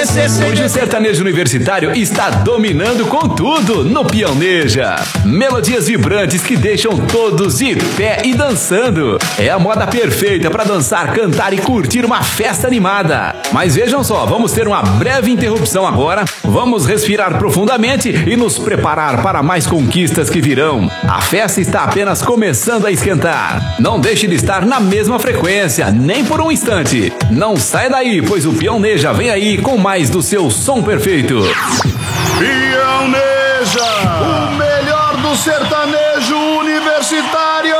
Hoje o sertanejo universitário está dominando com tudo no Pioneja. Melodias vibrantes que deixam todos de pé e dançando. É a moda perfeita para dançar, cantar e curtir uma festa animada. Mas vejam só, vamos ter uma breve interrupção agora. Vamos respirar profundamente e nos preparar para mais conquistas que virão. A festa está apenas começando a esquentar. Não deixe de estar na mesma frequência, nem por um instante. Não sai daí, pois o Pioneja vem aí com mais do seu som perfeito. Pioneja, o melhor do sertanejo universitário.